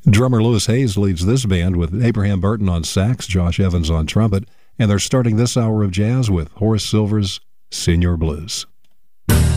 Drummer Lewis Hayes leads this band with Abraham Burton on sax, Josh Evans on trumpet, and they're starting this hour of jazz with Horace Silver's Senior Blues.